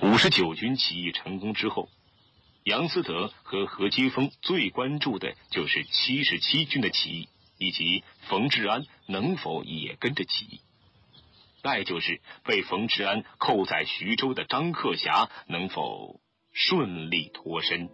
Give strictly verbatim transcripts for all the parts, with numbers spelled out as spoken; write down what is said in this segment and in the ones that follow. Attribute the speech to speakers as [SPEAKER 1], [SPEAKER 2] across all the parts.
[SPEAKER 1] 五十九军起义成功之后，杨思德和何基沣最关注的就是七十七军的起义，以及冯治安能否也跟着起义。再就是被冯治安扣在徐州的张克侠能否顺利脱身。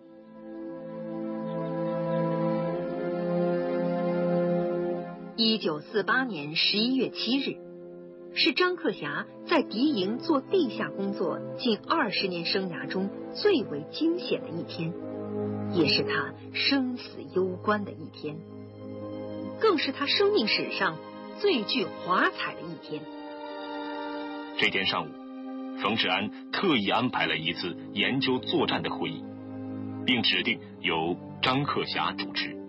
[SPEAKER 2] 一九四八年十一月七日，是张克侠在敌营做地下工作近二十年生涯中最为惊险的一天，也是他生死攸关的一天，更是他生命史上最具华彩的一天。
[SPEAKER 1] 这天上午，冯治安特意安排了一次研究作战的会议，并指定由张克侠主持。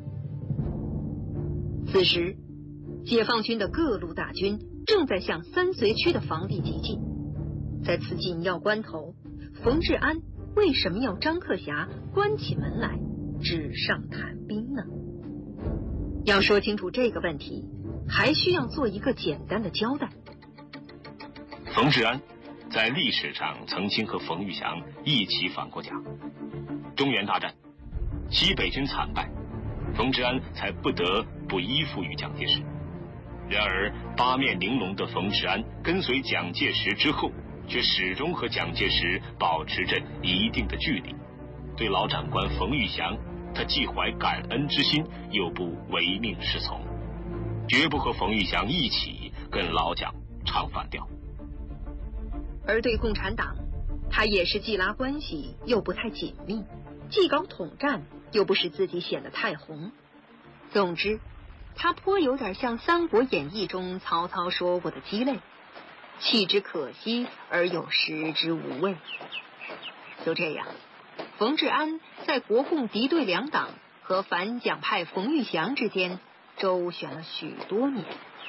[SPEAKER 2] 此时，解放军的各路大军正在向三绥区的防地急进。在此紧要关头，冯治安为什么要张克侠关起门来纸上谈兵呢？要说清楚这个问题，还需要做一个简单的交代。
[SPEAKER 1] 冯治安在历史上曾经和冯玉祥一起反过甲。中原大战，西北军惨败，冯治安才不得不依附于蒋介石。然而八面玲珑的冯治安跟随蒋介石之后，却始终和蒋介石保持着一定的距离。对老长官冯玉祥，他既怀感恩之心，又不唯命是从，绝不和冯玉祥一起跟老蒋唱反调。
[SPEAKER 2] 而对共产党，他也是既拉关系又不太紧密，既搞统战又不使自己显得太红。总之，他颇有点像《三国演义》中曹操说过的鸡肋，弃之可惜而又食之无味。就这样，冯治安在国共敌对两党和反蒋派冯玉祥之间周旋了许多年。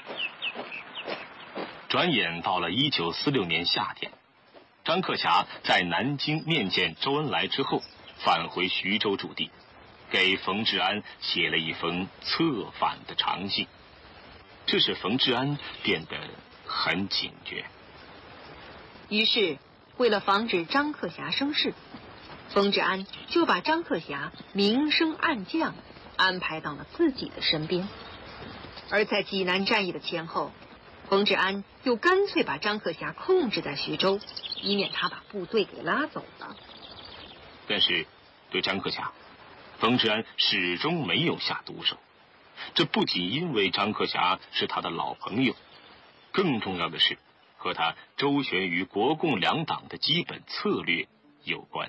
[SPEAKER 1] 转眼到了一九四六年夏天，张克侠在南京面见周恩来之后，返回徐州驻地，给冯治安写了一封策反的长信。这使冯治安变得很警觉。
[SPEAKER 2] 于是，为了防止张克侠生事，冯治安就把张克侠明升暗降安排到了自己的身边。而在济南战役的前后，冯治安又干脆把张克侠控制在徐州，以免他把部队给拉走了。
[SPEAKER 1] 但是对张克侠，冯治安始终没有下毒手。这不仅因为张克侠是他的老朋友，更重要的是和他周旋于国共两党的基本策略有关。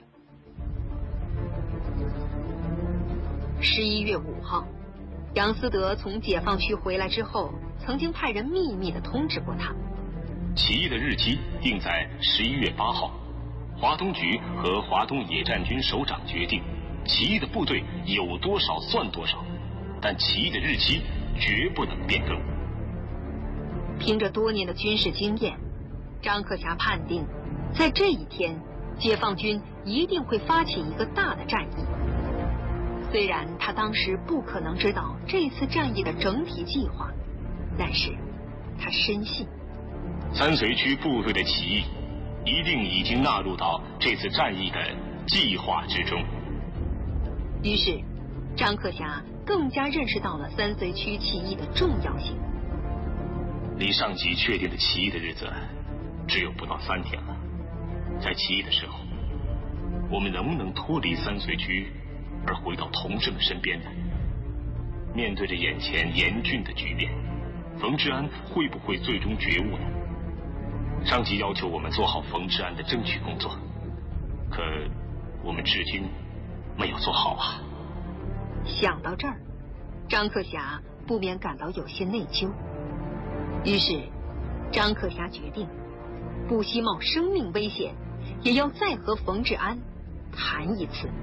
[SPEAKER 2] 十一月五号，杨思德从解放区回来之后，曾经派人秘密地通知过他，
[SPEAKER 1] 起义的日期定在十一月八号。华东局和华东野战军首长决定，起义的部队有多少算多少，但起义的日期绝不能变更。
[SPEAKER 2] 凭着多年的军事经验，张克侠判定，在这一天，解放军一定会发起一个大的战役。虽然他当时不可能知道这次战役的整体计划，但是他深信
[SPEAKER 1] 三绥区部队的起义一定已经纳入到这次战役的计划之中。
[SPEAKER 2] 于是张克侠更加认识到了三绥区起义的重要性。
[SPEAKER 1] 离上级确定的起义的日子只有不到三天了，在起义的时候，我们能不能脱离三绥区而回到同志们身边呢？面对着眼前严峻的局面，冯治安会不会最终觉悟呢？上级要求我们做好冯治安的争取工作，可我们至今没有做好啊。
[SPEAKER 2] 想到这儿，张克侠不免感到有些内疚。于是张克侠决定，不惜冒生命危险，也要再和冯治安谈一次。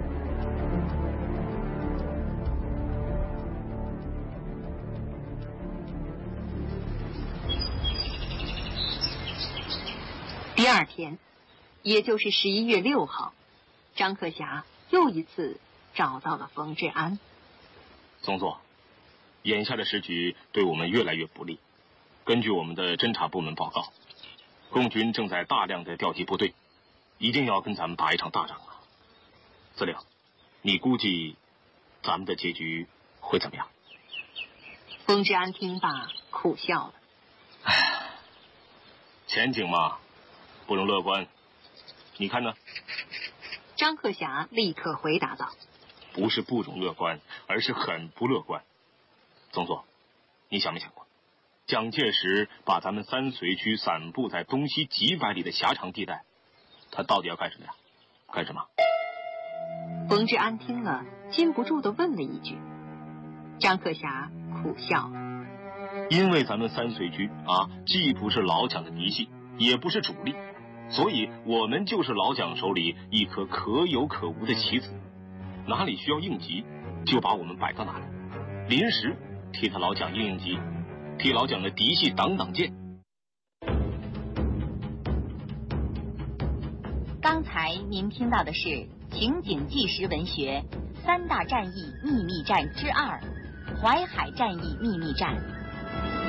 [SPEAKER 2] 第二天，也就是十一月六号，张克侠又一次找到了冯治安。
[SPEAKER 1] 总座，眼下的时局对我们越来越不利。根据我们的侦察部门报告，共军正在大量的调集部队， 一定要跟咱们打一场大仗啊！司令，你估计咱们的结局会怎么样？
[SPEAKER 2] 冯治安听罢苦笑了。
[SPEAKER 1] 唉，前景嘛，不容乐观。你看呢？
[SPEAKER 2] 张克侠立刻回答道：“
[SPEAKER 1] 不是不容乐观，而是很不乐观。总座，你想没想过，蒋介石把咱们三绥区散布在东西几百里的狭长地带，他到底要干什么呀？干什么？”
[SPEAKER 2] 冯治安听了，禁不住地问了一句。张克侠苦笑：“
[SPEAKER 1] 因为咱们三绥区啊，既不是老蒋的嫡系，也不是主力，所以我们就是老蒋手里一颗可有可无的棋子，哪里需要应急，就把我们摆到哪里，临时替他老蒋应应急，替老蒋的嫡系挡挡箭。”
[SPEAKER 3] 刚才您听到的是情景纪实文学《三大战役秘密战之二：淮海战役秘密战》。